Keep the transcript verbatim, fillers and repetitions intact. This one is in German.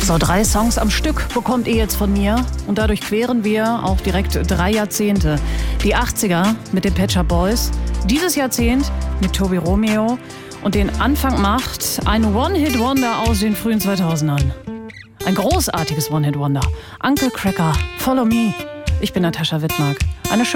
So, drei Songs am Stück bekommt ihr jetzt von mir und dadurch queren wir auch direkt drei Jahrzehnte. Die achtziger mit den Pet Shop Boys, dieses Jahrzehnt mit Tobi Romeo und den Anfang macht ein One-Hit-Wonder aus den frühen zweitausendern. Ein großartiges One-Hit-Wonder. Uncle Cracker, Follow Me. Ich bin Natascha Wittmark. Eine schöne